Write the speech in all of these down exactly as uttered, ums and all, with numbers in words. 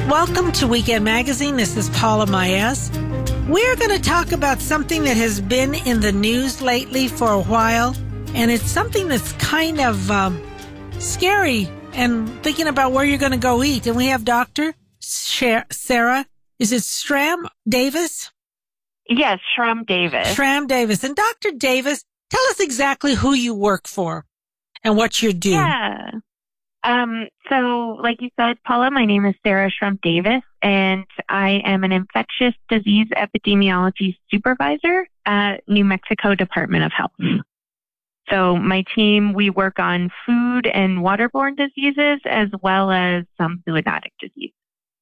Welcome to Weekend Magazine. This is Paula Maes. We're going to talk about something that has been in the news lately for a while, and it's something that's kind of um, scary and thinking about where you're going to go eat. And we have Doctor Sarah, is it Schramm Davis? Yes, Schramm Davis. Schramm Davis. And Doctor Davis, tell us exactly who you work for and what you do. Yeah. Um, so, like you said, Paula, my name is Sarah Schramm Davis, and I am an infectious disease epidemiology supervisor at New Mexico Department of Health. So my team, we work on food and waterborne diseases as well as some zoonotic disease.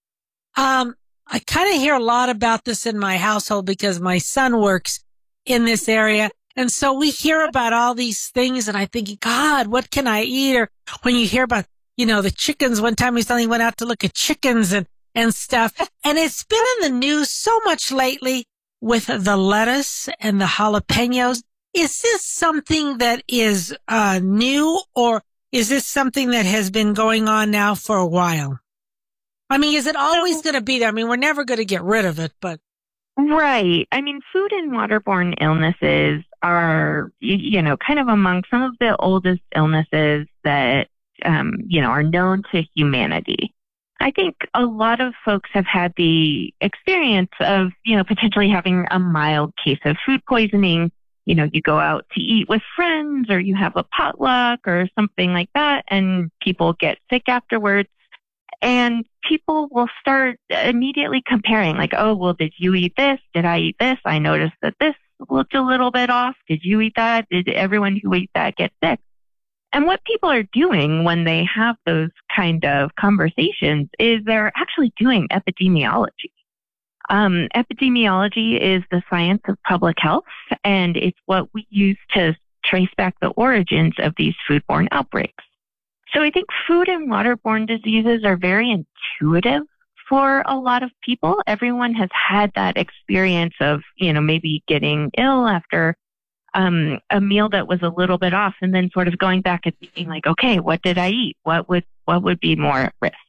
Um, I kind of hear a lot about this in my household because my son works in this area. And so we hear about all these things, and I think, God, what can I eat? Or when you hear about, you know, the chickens, one time we suddenly went out to look at chickens and, and stuff. And it's been in the news so much lately with the lettuce and the jalapenos. Is this something that is uh, new, or is this something that has been going on now for a while? I mean, is it always going to be there? I mean, we're never going to get rid of it, but. Right. I mean, food and waterborne illnesses are, you know, kind of among some of the oldest illnesses that, um, you know, are known to humanity. I think a lot of folks have had the experience of, you know, potentially having a mild case of food poisoning. You know, you go out to eat with friends or you have a potluck or something like that, and people get sick afterwards. And people will start immediately comparing, like, oh, well, did you eat this? Did I eat this? I noticed that this looked a little bit off. Did you eat that? Did everyone who ate that get sick? And what people are doing when they have those kind of conversations is they're actually doing epidemiology. Um, epidemiology is the science of public health, and it's what we use to trace back the origins of these foodborne outbreaks. So I think food and waterborne diseases are very intuitive for a lot of people. Everyone has had that experience of, you know, maybe getting ill after um, a meal that was a little bit off, and then sort of going back and thinking like, okay, what did I eat? What would what would be more at risk?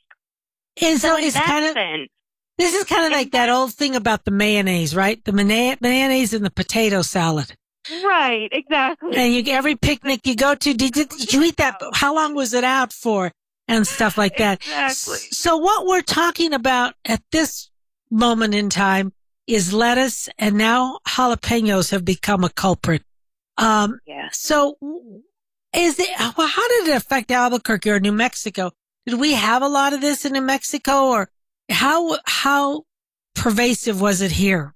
And so, so it's kind of sense, this is kind of like that old thing about the mayonnaise, right? The mayonnaise, mayonnaise in the potato salad. Right, exactly. And you, every picnic you go to, did, did, did you eat that? How long was it out for? And stuff like that. Exactly. So what we're talking about at this moment in time is lettuce, and now jalapenos have become a culprit. Um, yeah. So is it, well, how did it affect Albuquerque or New Mexico? Did we have a lot of this in New Mexico, or how, how pervasive was it here?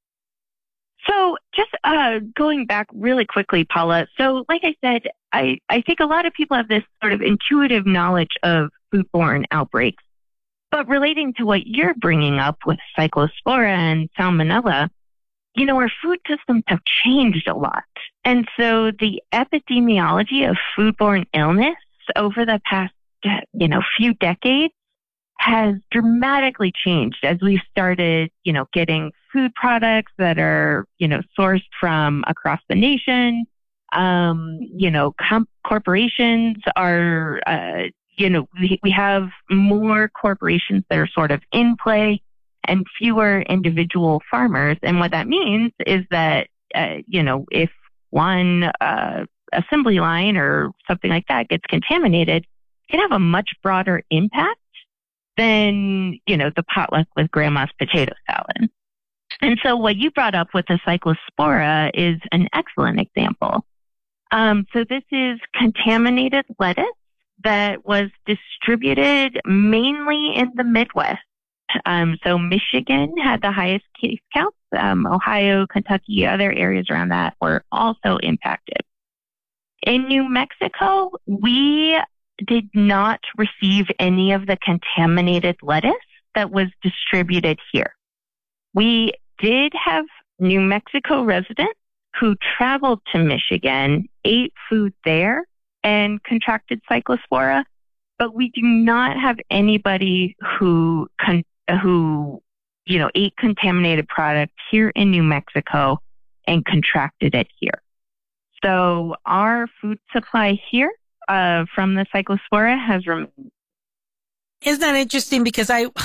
So just uh, going back really quickly, Paula. So like I said, I, I think a lot of people have this sort of intuitive knowledge of foodborne outbreaks. But relating to what you're bringing up with Cyclospora and Salmonella, you know, our food systems have changed a lot. And so the epidemiology of foodborne illness over the past, you know, few decades has dramatically changed as we've started, you know, getting food products that are, you know, sourced from across the nation. Um, you know, com- corporations are, uh, you know, we, we have more corporations that are sort of in play and fewer individual farmers. And what that means is that, uh, you know, if one uh, assembly line or something like that gets contaminated, it can have a much broader impact than, you know, the potluck with grandma's potato salad. And so what you brought up with the Cyclospora is an excellent example. Um, so this is contaminated lettuce that was distributed mainly in the Midwest. Um, so Michigan had the highest case counts. Um, Ohio, Kentucky, other areas around that were also impacted. In New Mexico, we did not receive any of the contaminated lettuce that was distributed here. We did have New Mexico residents who traveled to Michigan, ate food there, and contracted Cyclospora, but we do not have anybody who con- who you know ate contaminated product here in New Mexico and contracted it here. So our food supply here uh, from the Cyclospora has remained. Isn't that interesting? Because I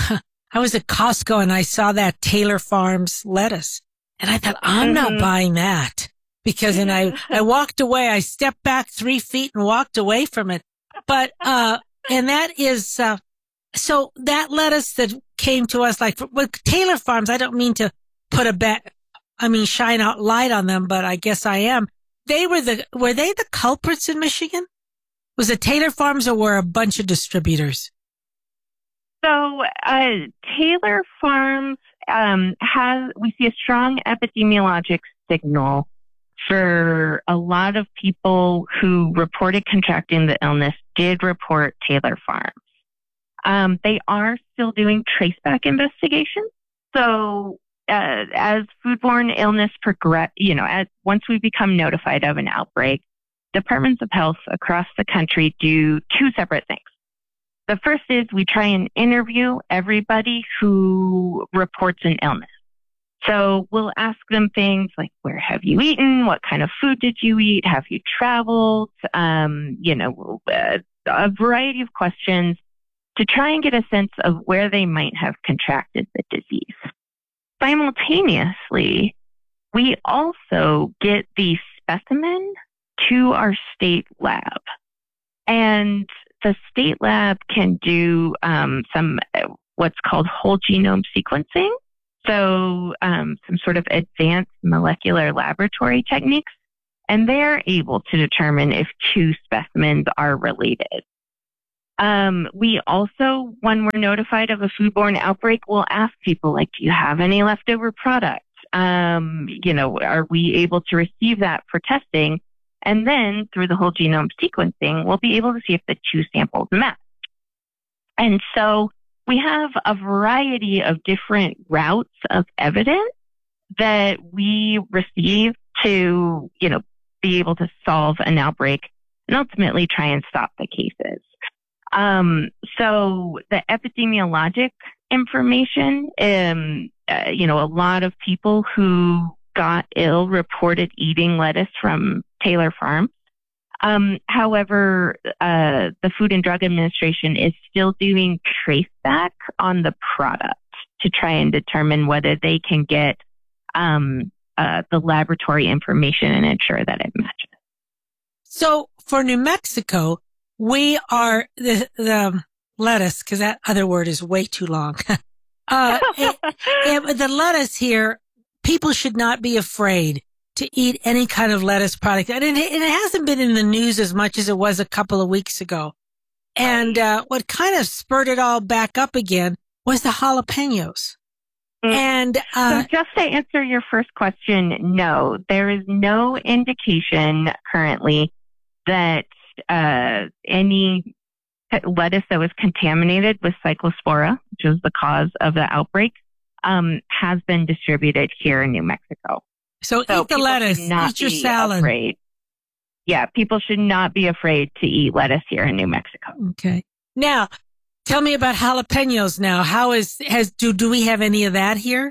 I was at Costco and I saw that Taylor Farms lettuce. And I thought, I'm mm-hmm. not buying that. Because, and I, I walked away. I stepped back three feet and walked away from it. But, uh, and that is, uh, so that lettuce that came to us, like with Taylor Farms, I don't mean to put a bet, I mean, shine out light on them, but I guess I am. They were the, were they the culprits in Michigan? Was it Taylor Farms or were a bunch of distributors? So, uh, Taylor Farms, um, has, we see a strong epidemiologic signal for a lot of people who reported contracting the illness did report Taylor Farms. Um, they are still doing traceback investigations. So, uh, as foodborne illness progress, you know, as once we become notified of an outbreak, departments of health across the country do two separate things. The first is we try and interview everybody who reports an illness. So we'll ask them things like, where have you eaten? What kind of food did you eat? Have you traveled? Um, you know, uh, a variety of questions to try and get a sense of where they might have contracted the disease. Simultaneously, we also get the specimen to our state lab. And the state lab can do um, some what's called whole genome sequencing. So um, some sort of advanced molecular laboratory techniques. And they're able to determine if two specimens are related. Um, we also, when we're notified of a foodborne outbreak, we'll ask people like, do you have any leftover products? Um, you know, are we able to receive that for testing? And then through the whole genome sequencing, we'll be able to see if the two samples match. And so we have a variety of different routes of evidence that we receive to, you know, be able to solve an outbreak and ultimately try and stop the cases. Um, so the epidemiologic information, um, uh, you know, a lot of people who got ill reported eating lettuce from Taylor Farms. Um, however, uh, the Food and Drug Administration is still doing traceback on the product to try and determine whether they can get um, uh, the laboratory information and ensure that it matches. So for New Mexico, we are the, the lettuce, because that other word is way too long. uh, it, it, the lettuce here, people should not be afraid to eat any kind of lettuce product. And it, it hasn't been in the news as much as it was a couple of weeks ago. And uh, what kind of spurred it all back up again was the jalapenos. Mm. And uh, so just to answer your first question, no, there is no indication currently that uh, any lettuce that was contaminated with Cyclospora, which is the cause of the outbreak, um, has been distributed here in New Mexico. So, so eat the lettuce, eat your salad. Afraid. Yeah, people should not be afraid to eat lettuce here in New Mexico. Okay. Now, tell me about jalapenos now. How is, has, do, do we have any of that here?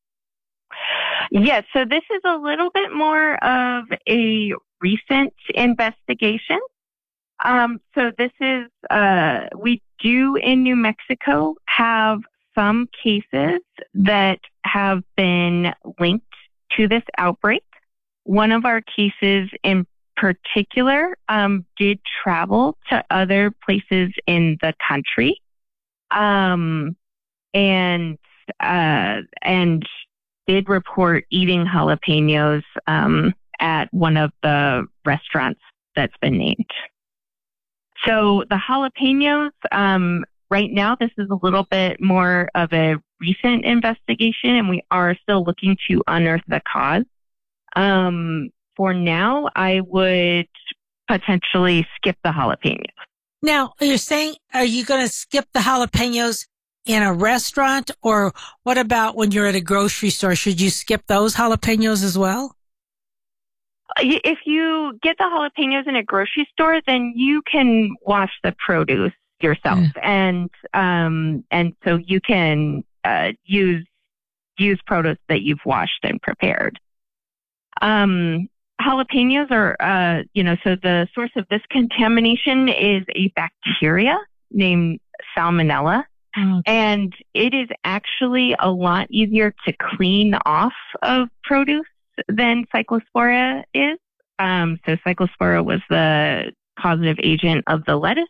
Yes, so this is a little bit more of a recent investigation. Um, so this is, uh, we do in New Mexico have some cases that have been linked to this outbreak. One of our cases in particular um, did travel to other places in the country, um, and uh, and did report eating jalapenos um, at one of the restaurants that's been named. So the jalapenos, um, right now, this is a little bit more of a recent investigation, and we are still looking to unearth the cause. Um, for now, I would potentially skip the jalapenos. Now, you're saying, are you going to skip the jalapenos in a restaurant, or what about when you're at a grocery store? Should you skip those jalapenos as well? If you get the jalapenos in a grocery store, then you can wash the produce yourself, yeah. and um, and so you can uh, use use produce that you've washed and prepared. Um, jalapenos are, uh, you know, so the source of this contamination is a bacteria named Salmonella, Oh. And it is actually a lot easier to clean off of produce than Cyclospora is. Um, so Cyclospora was the causative agent of the lettuce.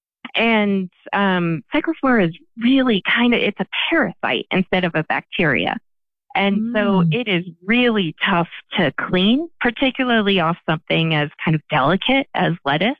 And um, Cyclospora is really kind of, it's a parasite instead of a bacteria. And mm. so it is really tough to clean, particularly off something as kind of delicate as lettuce.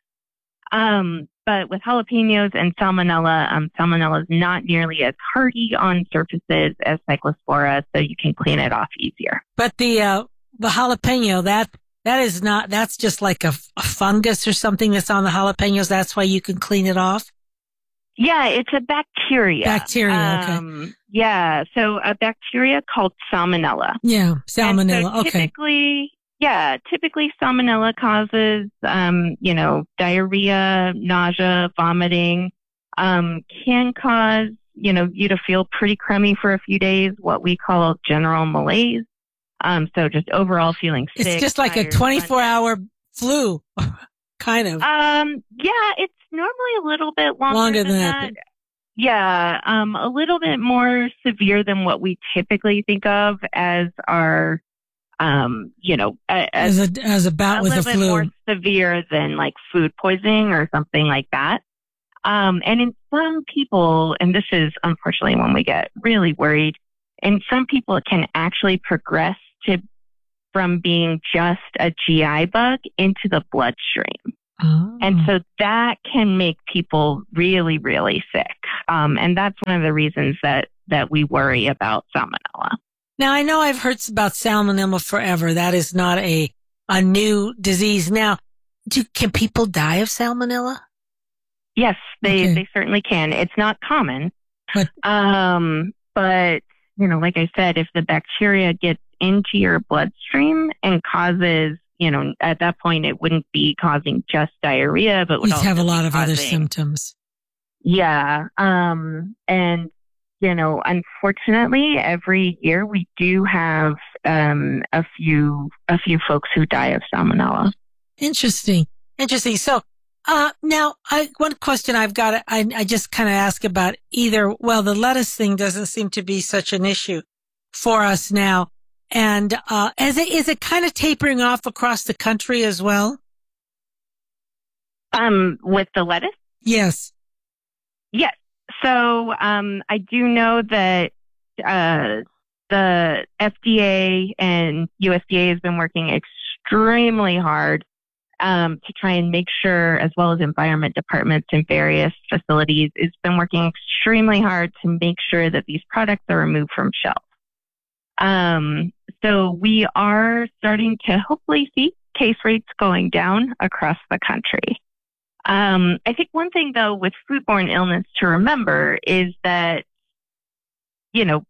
Um, but with jalapenos and Salmonella, um, Salmonella is not nearly as hardy on surfaces as Cyclospora, so you can clean it off easier. But the uh, the jalapeno, that that is not, that's just like a, a fungus or something that's on the jalapenos. That's why you can clean it off? Yeah, it's a bacteria. Bacteria, okay. Um, yeah, so a bacteria called Salmonella. Yeah, Salmonella, so okay. Typically, yeah, typically Salmonella causes, um, you know, diarrhea, nausea, vomiting, um, can cause, you know, you to feel pretty crummy for a few days, what we call general malaise. Um, so just overall feeling sick. It's just like tired, a twenty-four hour flu, kind of. Um, yeah, it's normally a little bit longer, longer than, than that. that. Yeah, um, a little bit more severe than what we typically think of as our, um, you know, as, as a as a bout a with a little bit flu. More severe than like food poisoning or something like that. Um, and in some people, and this is unfortunately when we get really worried, in some people it can actually progress to from being just a G I bug into the bloodstream. Oh. And so that can make people really, really sick. Um, and that's one of the reasons that, that we worry about Salmonella. Now, I know I've heard about Salmonella forever. That is not a, a new disease. Now, do, can people die of Salmonella? Yes, they, okay. they certainly can. It's not common. But, um, but, you know, like I said, if the bacteria gets into your bloodstream and causes, you know, at that point, it wouldn't be causing just diarrhea, but would you'd also have a lot of causing, other symptoms. Yeah. Um, and, you know, unfortunately, every year we do have um, a few a few folks who die of Salmonella. Interesting. Interesting. So uh, now, I, one question I've got, I, I just kind of ask about either, well, the lettuce thing doesn't seem to be such an issue for us now. And uh, is it, is it kind of tapering off across the country as well? Um, with the lettuce? Yes. Yes. So um, I do know that uh, the F D A and U S D A has been working extremely hard um, to try and make sure, as well as environment departments in various facilities, it's been working extremely hard to make sure that these products are removed from shelves. Um, so we are starting to hopefully see case rates going down across the country. Um, I think one thing though with foodborne illness to remember is that, you know,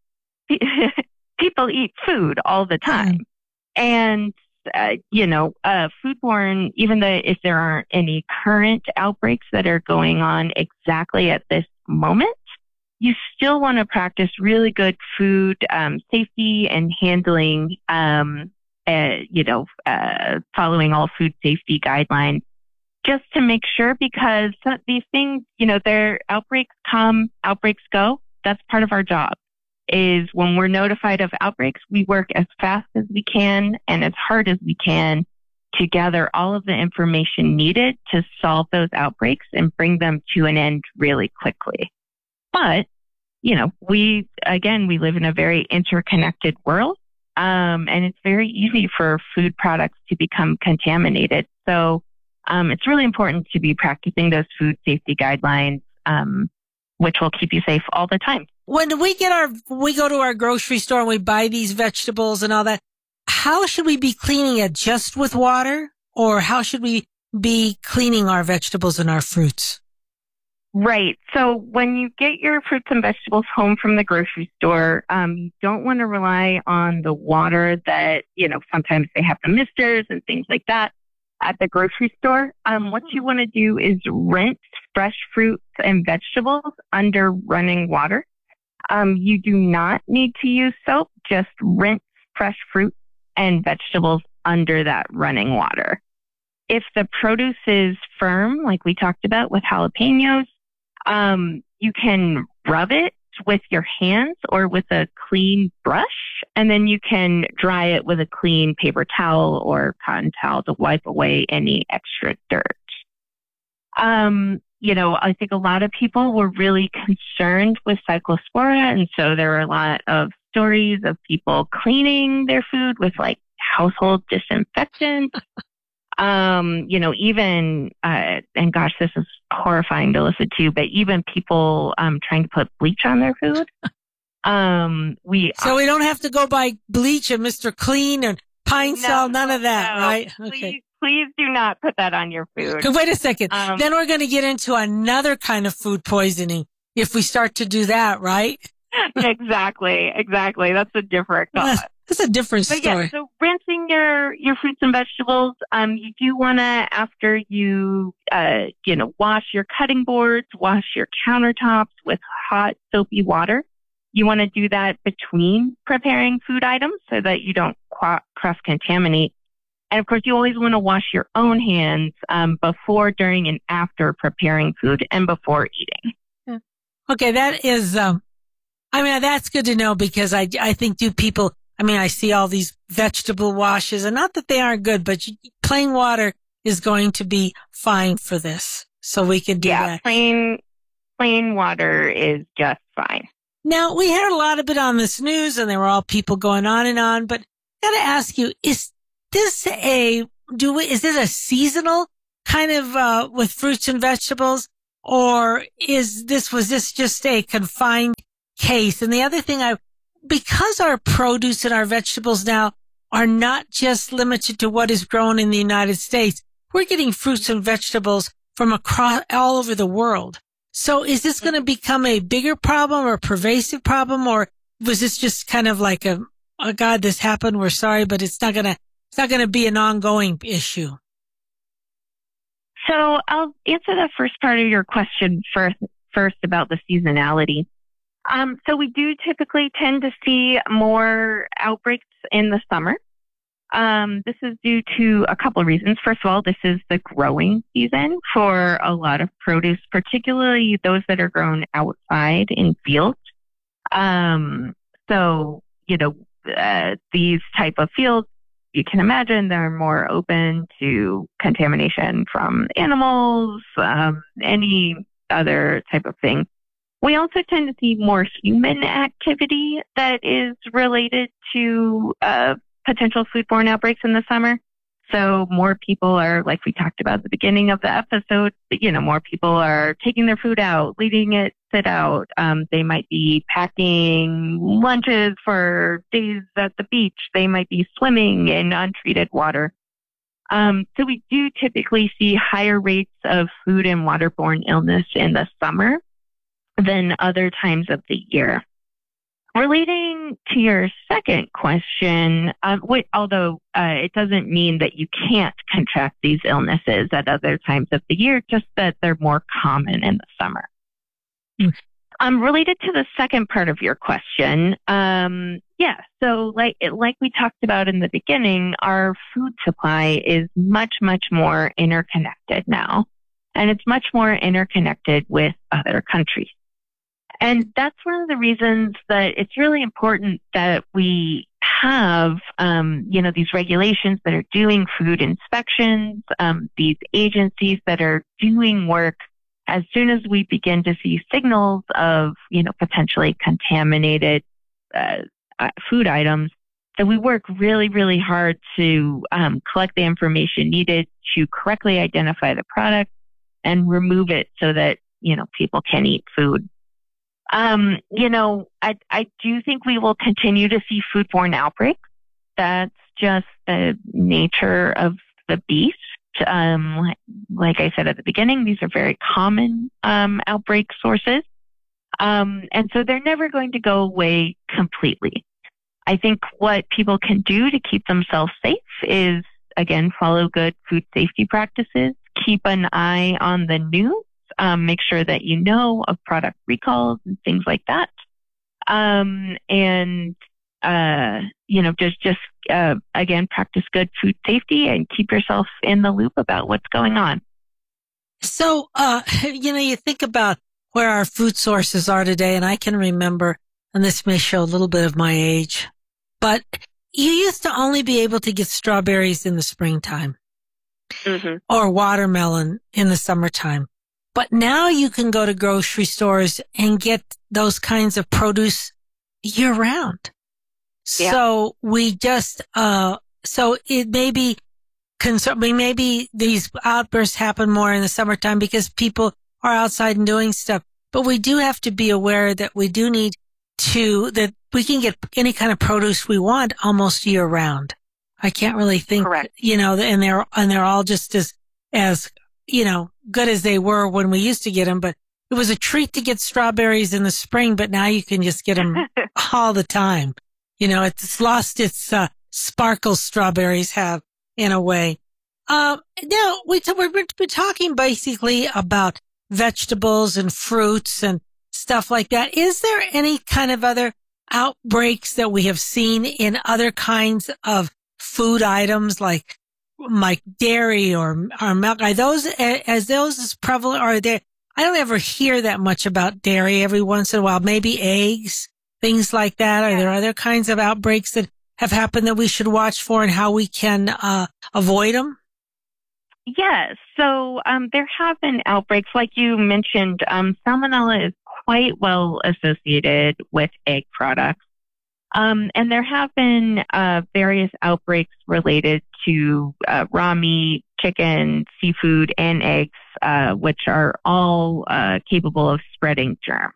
people eat food all the time. Mm. And, uh, you know, uh, foodborne, even though if there aren't any current outbreaks that are going on exactly at this moment, you still want to practice really good food um, safety and handling, um, uh, you know, uh, following all food safety guidelines just to make sure, because these things, you know, their outbreaks come, outbreaks go. That's part of our job. Is when we're notified of outbreaks, we work as fast as we can and as hard as we can to gather all of the information needed to solve those outbreaks and bring them to an end really quickly. But, you know, we, again, we live in a very interconnected world, um, and it's very easy for food products to become contaminated. So um, it's really important to be practicing those food safety guidelines, um, which will keep you safe all the time. When we get our, we go to our grocery store and we buy these vegetables and all that, how should we be cleaning it? Just with water? Or how should we be cleaning our vegetables and our fruits? Right. So when you get your fruits and vegetables home from the grocery store, um, you don't want to rely on the water that, you know, sometimes they have the misters and things like that at the grocery store. Um, what you want to do is rinse fresh fruits and vegetables under running water. Um, you do not need to use soap. Just rinse fresh fruits and vegetables under that running water. If the produce is firm, like we talked about with jalapenos, um, you can rub it with your hands or with a clean brush, and then you can dry it with a clean paper towel or cotton towel to wipe away any extra dirt. Um, you know, I think a lot of people were really concerned with Cyclospora, and so there were a lot of stories of people cleaning their food with like household disinfectant. Um, you know, even, uh, and gosh, this is horrifying to listen to, but even people, um, trying to put bleach on their food. Um, we, so we don't have to go buy bleach and Mister Clean and Pine no, Sol, none of that, no, right? Please, okay. please do not put that on your food. Wait a second. Um, then we're going to get into another kind of food poisoning if we start to do that, right? exactly, exactly. That's a different thought. That's a different but story. Yeah, so rinsing your, your fruits and vegetables, um, you do want to, after you, uh, you know, wash your cutting boards, wash your countertops with hot soapy water. You want to do that between preparing food items so that you don't cross-contaminate. And of course, you always want to wash your own hands, um, before, during, and after preparing food and before eating. Yeah. Okay. That is, um, I mean, that's good to know because I, I think do people, I mean, I see all these vegetable washes, and not that they aren't good, but you, plain water is going to be fine for this. So we can do yeah, that. Plain, plain water is just fine. Now, we heard a lot of it on this news, and there were all people going on and on, but I got to ask you, is this a, do we, is this a seasonal kind of, uh, with fruits and vegetables, or is this, was this just a confined case? And the other thing I, because our produce and our vegetables now are not just limited to what is grown in the United States, we're getting fruits and vegetables from across all over the world. So is this going to become a bigger problem or a pervasive problem, or was this just kind of like a, oh God, this happened, we're sorry, but it's not going to, it's not going to be an ongoing issue? So I'll answer the first part of your question first, first about the seasonality. Um, so we do typically tend to see more outbreaks in the summer. Um, this is due to a couple of reasons. First of all, this is the growing season for a lot of produce, particularly those that are grown outside in fields. Um, so, you know, uh, these type of fields, you can imagine they're more open to contamination from animals, um, any other type of thing. We also tend to see more human activity that is related to uh, potential foodborne outbreaks in the summer. So more people are, like we talked about at the beginning of the episode, you know, more people are taking their food out, leaving it sit out. Um, they might be packing lunches for days at the beach. They might be swimming in untreated water. Um, so we do typically see higher rates of food and waterborne illness in the summer than other times of the year. Relating to your second question, um, wait, although uh, it doesn't mean that you can't contract these illnesses at other times of the year, just that they're more common in the summer. Mm. Um, related to the second part of your question, um, yeah, so like like we talked about in the beginning, our food supply is much, much more interconnected now, and it's much more interconnected with other countries. And that's one of the reasons that it's really important that we have, um, you know, these regulations that are doing food inspections, um, these agencies that are doing work as soon as we begin to see signals of, you know, potentially contaminated uh, food items, that we work really, really hard to um, collect the information needed to correctly identify the product and remove it so that, you know, people can eat food. Um, you know, I, I do think we will continue to see foodborne outbreaks. That's just the nature of the beast. Um, like I said at the beginning, these are very common, um, outbreak sources. Um, and so they're never going to go away completely. I think what people can do to keep themselves safe is, again, follow good food safety practices, keep an eye on the news. Um, make sure that you know of product recalls and things like that. Um, and, uh, you know, just, just, uh, again, practice good food safety and keep yourself in the loop about what's going on. So, uh, you know, you think about where our food sources are today. And I can remember, and this may show a little bit of my age, but you used to only be able to get strawberries in the springtime mm-hmm. or watermelon in the summertime. But now you can go to grocery stores and get those kinds of produce year round. Yeah. So we just, uh, so it may be concern, maybe these outbursts happen more in the summertime because people are outside and doing stuff. But we do have to be aware that we do need to, that we can get any kind of produce we want almost year round. I can't really think, Correct. you know, and they're, and they're all just as, as, you know, good as they were when we used to get them. But it was a treat to get strawberries in the spring, but now you can just get them all the time. You know, it's lost its, uh, sparkle strawberries have in a way. Um, now we t- we're, we're talking basically about vegetables and fruits and stuff like that. Is there any kind of other outbreaks that we have seen in other kinds of food items like like dairy or, or milk? Are those, as those as prevalent, or are there, I don't ever hear that much about dairy. Every once in a while, maybe eggs, things like that. Are there other kinds of outbreaks that have happened that we should watch for and how we can uh, avoid them? Yes. So um, there have been outbreaks, like you mentioned. Um, salmonella is quite well associated with egg products. Um, and there have been uh, various outbreaks related to uh, raw meat, chicken, seafood, and eggs, uh, which are all uh, capable of spreading germs.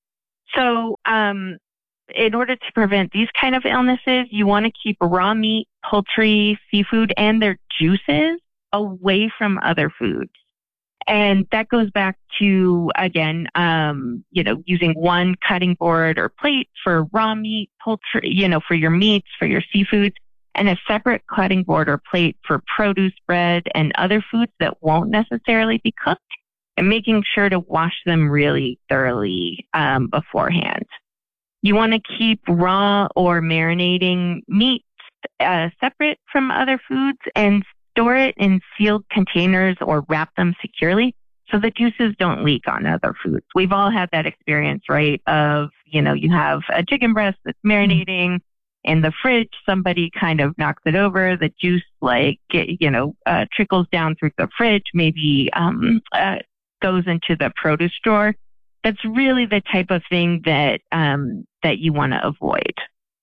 So um, in order to prevent these kind of illnesses, you want to keep raw meat, poultry, seafood, and their juices away from other foods. And that goes back to, again, um, you know, using one cutting board or plate for raw meat, poultry, you know, for your meats, for your seafoods, and a separate cutting board or plate for produce, bread, and other foods that won't necessarily be cooked, and making sure to wash them really thoroughly um, beforehand. You want to keep raw or marinating meat uh, separate from other foods and store it in sealed containers or wrap them securely so the juices don't leak on other foods. We've all had that experience, right? Of, you know, you have a chicken breast that's marinating in the fridge. Somebody kind of knocks it over. The juice, like, you know, uh, trickles down through the fridge, maybe um, uh, goes into the produce drawer. That's really the type of thing that um, that you want to avoid.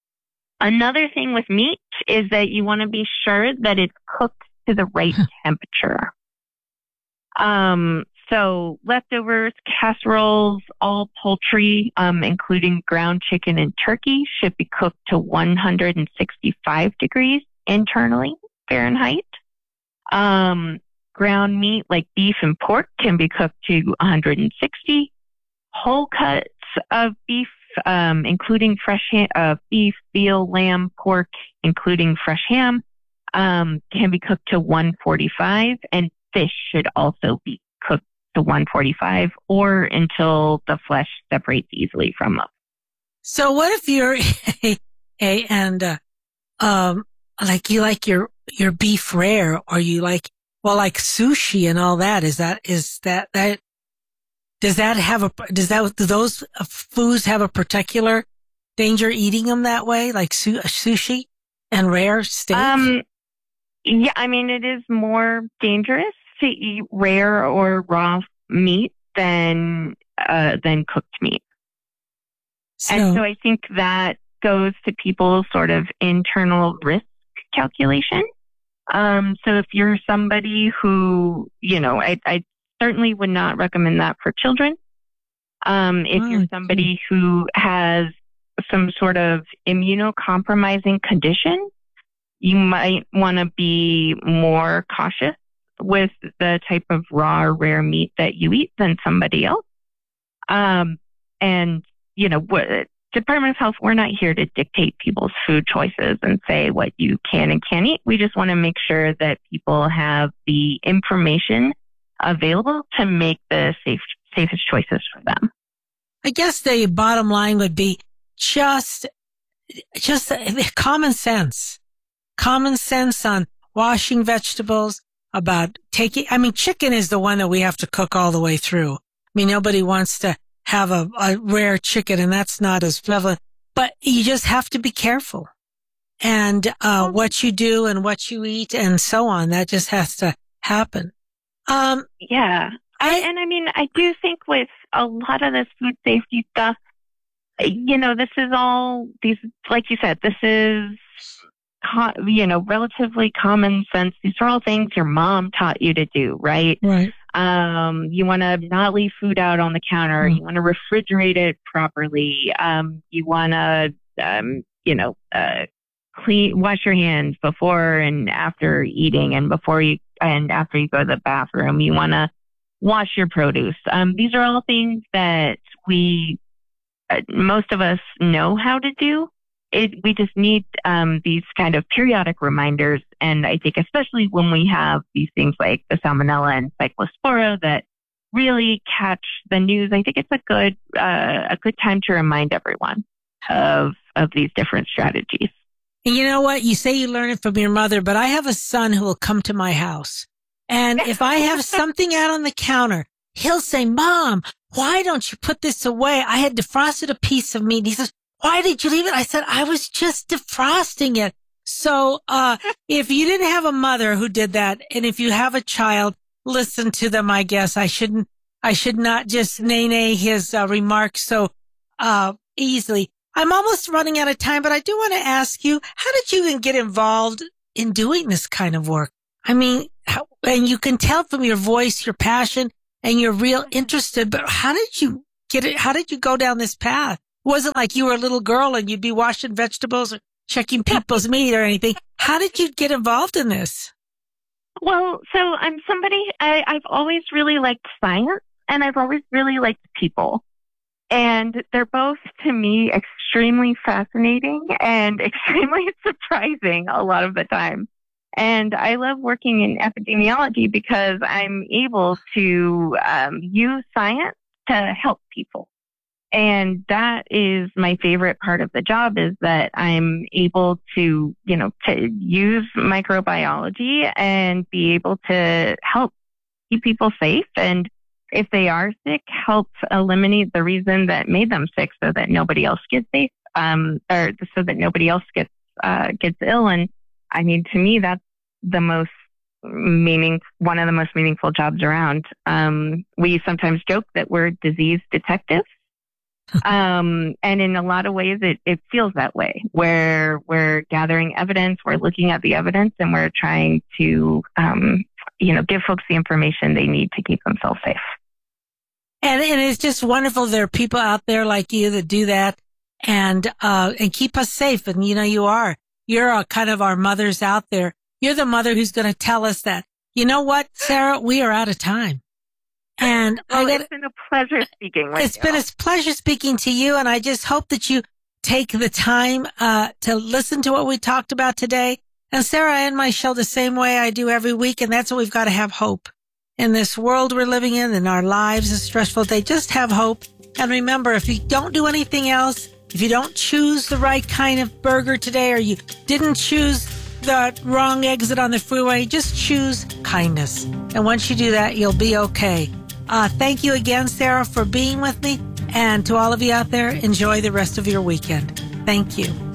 Another thing with meat is that you want to be sure that it's cooked to the right temperature. Um, so leftovers, casseroles, all poultry, um, including ground chicken and turkey, should be cooked to one hundred sixty-five degrees internally Fahrenheit. Um, ground meat like beef and pork can be cooked to one hundred sixty. Whole cuts of beef, um, including fresh ham, uh, beef, veal, lamb, pork, including fresh ham, um, can be cooked to one forty-five, and fish should also be cooked to one forty-five or until the flesh separates easily from them. So what if you're a, a and uh, um like you like your your beef rare, or you like well like sushi and all that? Is that is that that does that have a does that do those foods have a particular danger eating them that way, like su- sushi and rare steak? Um, yeah, I mean it is more dangerous to eat rare or raw meat than uh, than cooked meat. So, and so I think that goes to people's sort of internal risk calculation. Um, so if you're somebody who, you know, I, I certainly would not recommend that for children. Um, if oh, you're somebody who has some sort of immunocompromising condition, you might want to be more cautious with the type of raw or rare meat that you eat than somebody else. Um, and, you know, what, Department of Health, we're not here to dictate people's food choices and say what you can and can't eat. We just want to make sure that people have the information available to make the safe, safest choices for them. I guess the bottom line would be just, just common sense. Common sense on washing vegetables, about taking, I mean, chicken is the one that we have to cook all the way through. mean, nobody wants to have a, a rare chicken, and that's not as prevalent. But you just have to be careful. And uh what you do and what you eat and so on, that just has to happen. Um Yeah. I, and I mean, I do think with a lot of this food safety stuff, you know, this is all these, like you said, this is, you know, relatively common sense. These are all things your mom taught you to do, right? Right. Um, you want to not leave food out on the counter. Mm. You want to refrigerate it properly. Um, you want to, um, you know, uh, clean, wash your hands before and after eating, and before you and after you go to the bathroom. You want to wash your produce. Um, these are all things that we, uh, most of us know how to do. It, we just need um, these kind of periodic reminders. And I think especially when we have these things like the Salmonella and Cyclospora that really catch the news, I think it's a good uh, a good time to remind everyone of of these different strategies. And you know what? You say you learn it from your mother, but I have a son who will come to my house. And if I have something out on the counter, he'll say, "Mom, why don't you put this away? I had defrosted a piece of meat." He says, "Why did you leave it?" I said, "I was just defrosting it." So, uh, if you didn't have a mother who did that, and if you have a child, listen to them, I guess. I shouldn't, I should not just nay-nay his uh, remarks so, uh, easily. I'm almost running out of time, but I do want to ask you, how did you even get involved in doing this kind of work? I mean, how, and you can tell from your voice, your passion, and you're real interested, but how did you get it? How did you go down this path? It wasn't like you were a little girl and you'd be washing vegetables or checking people's meat or anything. How did you get involved in this? Well, so I'm somebody, I, I've always really liked science, and I've always really liked people. And they're both, to me, extremely fascinating and extremely surprising a lot of the time. And I love working in epidemiology because I'm able to um, use science to help people. And that is my favorite part of the job, is that I'm able to, you know, to use microbiology and be able to help keep people safe. And if they are sick, help eliminate the reason that made them sick so that nobody else gets safe, um, or so that nobody else gets, uh, gets ill. And I mean, to me, that's the most meaning, one of the most meaningful jobs around. Um, we sometimes joke that we're disease detectives. um, and in a lot of ways, it, it feels that way, where we're gathering evidence, we're looking at the evidence, and we're trying to, um, you know, give folks the information they need to keep themselves safe. And, and it's just wonderful. There are people out there like you that do that and, uh, and keep us safe. And, you know, you are, you're a, kind of our mothers out there. You're the mother who's going to tell us that, you know what, Sarah, we are out of time. And well, I got, it's been a pleasure speaking with it's you. It's been a pleasure speaking to you. And I just hope that you take the time, uh, to listen to what we talked about today. And Sarah, I end my show the same way I do every week. And that's what we've got to have hope in this world we're living in, in our lives, a stressful day. Just have hope. And remember, if you don't do anything else, if you don't choose the right kind of burger today, or you didn't choose the wrong exit on the freeway, just choose kindness. And once you do that, you'll be okay. Uh, thank you again, Sarah, for being with me. And to all of you out there, enjoy the rest of your weekend. Thank you.